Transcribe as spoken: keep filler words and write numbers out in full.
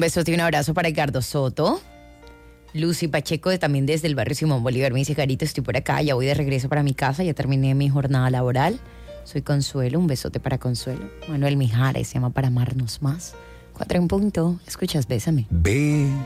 besote y un abrazo para Edgardo Soto. Lucy Pacheco, también desde el barrio Simón Bolívar, me dice: Carito, estoy por acá, ya voy de regreso para mi casa, ya terminé mi jornada laboral. Soy Consuelo, un besote para Consuelo. Manuel Mijares, se llama Para amarnos más. Cuatro en punto, escuchas, bésame. Ve